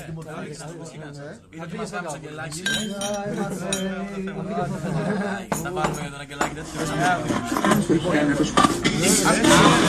Είδα ότι μας γάμισε αγγελάκι. Θα βάλουμε τον αγγελάκι τέτοιο.